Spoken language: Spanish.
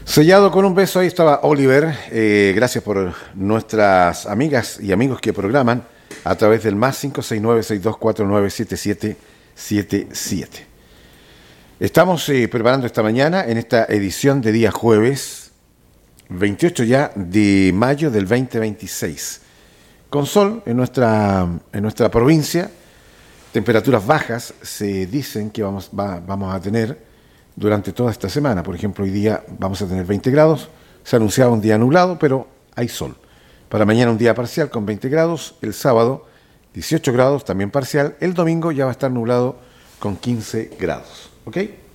Sellado con un beso, ahí estaba Oliver. Gracias por nuestras amigas y amigos que programan a través del más 569-6249-7777. Estamos preparando esta mañana en esta edición de día jueves 28 ya de mayo del 2026. Con sol en nuestra provincia, temperaturas bajas se dicen que vamos a tener durante toda esta semana. Por ejemplo, hoy día vamos a tener 20 grados, se ha anunciado un día nublado, pero hay sol. Para mañana un día parcial con 20 grados, el sábado 18 grados, también parcial, el domingo ya va a estar nublado con 15 grados. ¿Ok?